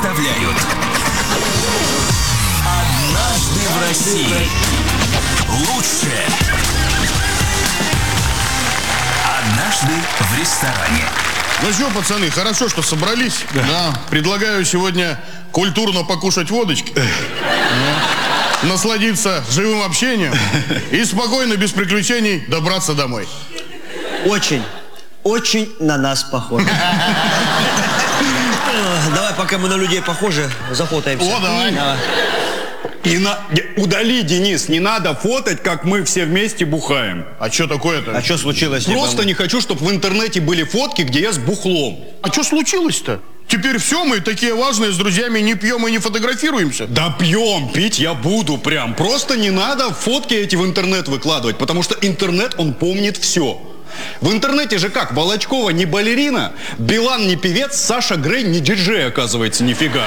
представляют «Однажды в России». Лучшее. «Однажды в ресторане». Ну что, пацаны, хорошо, что собрались. Да. Предлагаю сегодня культурно покушать водочки, насладиться живым общением и спокойно, без приключений, добраться домой. Очень на нас похоже. Давай, пока мы на людей похожи, зафотаемся. О, давай. Удали, Денис, не надо фотать, как мы все вместе бухаем. А что такое-то? А что случилось? Просто не хочу, чтобы в интернете были фотки, где я с бухлом. А что случилось-то? Теперь все, мы такие важные, с друзьями не пьем и не фотографируемся. Да пьем, пить я буду прям. Просто не надо фотки эти в интернет выкладывать, потому что интернет, он помнит все. В интернете же как? Волочкова не балерина, Билан не певец, Саша Грей не диджей, оказывается, нифига.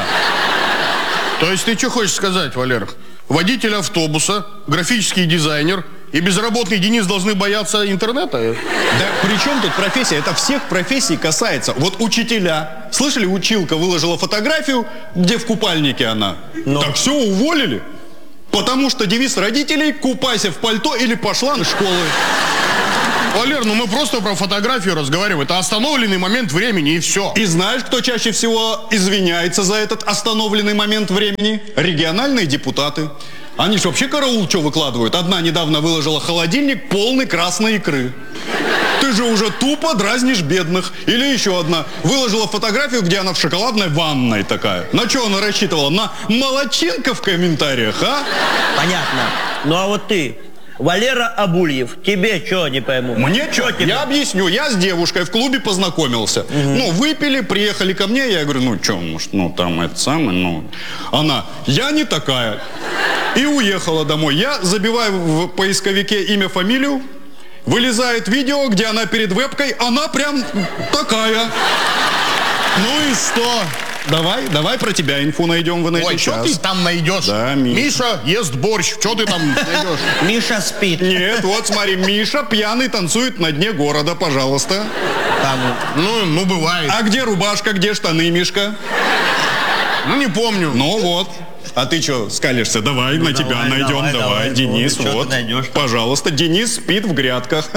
То есть ты что хочешь сказать, Валер? Водитель автобуса, графический дизайнер и безработный Денис должны бояться интернета? Да при чем тут профессия? Это всех профессий касается. Вот учителя. Слышали, училка выложила фотографию, где в купальнике она? Так все, уволили. Потому что девиз родителей: купайся в пальто или пошла на школу. Валер, ну мы просто про фотографию разговариваем. Это остановленный момент времени, и все. И знаешь, кто чаще всего извиняется за этот остановленный момент времени? Региональные депутаты. Они же вообще караул что выкладывают. Одна недавно выложила холодильник полный красной икры. Ты же уже тупо дразнишь бедных. Или еще одна выложила фотографию, где она в шоколадной ванной такая. На что она рассчитывала? На молодчинка в комментариях, а? Понятно. Ну а вот ты, Валера Абульев, тебе что, не пойму? Мне что? Я объясню. Я с девушкой в клубе познакомился. Ну, выпили, приехали ко мне. Я говорю, ну что, может, ну там это самое, ну... Она, я не такая. И уехала домой. Я забиваю в поисковике имя, фамилию. Вылезает видео, где она перед вебкой. Она прям такая. Ну и что? Давай про тебя инфу найдем в инете. Ой, что ты там найдешь? Да, Миша. Миша ест борщ. Что ты там найдешь? Миша спит. Нет, вот смотри, Миша пьяный танцует на дне города, пожалуйста. Там. Ну, бывает. А где рубашка, где штаны, Мишка? Ну, не помню. Ну вот. А ты что, скалишься? Давай, на тебя давай, найдем. Давай, Денис, что вот. ты найдешь? Пожалуйста, Денис спит в грядках.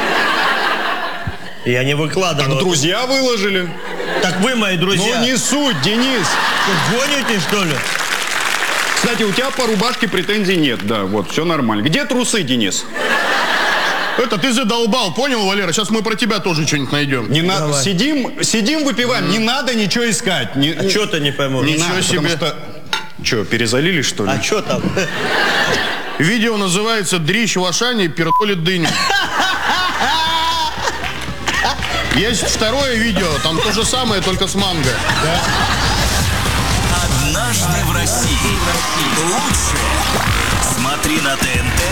Я не выкладывал. Так друзья выложили. Так вы мои друзья. Ну не суть, Денис. Что, гоните, что ли? Кстати, у тебя по рубашке претензий нет. Да, вот, все нормально. Где трусы, Денис? Это ты задолбал, понял, Валера? Сейчас мы про тебя тоже что-нибудь найдем. Не надо. Сидим, выпиваем. Не надо ничего искать. А что ты не пойму? Не Ничего надо, себе. потому что... Что, перезалили, что ли? А что там? Видео называется «Дрищ в Ашане пердолит дыню». Есть второе видео, там то же самое, только с манго. «Однажды в России». Лучшее. Смотри на ТНТ.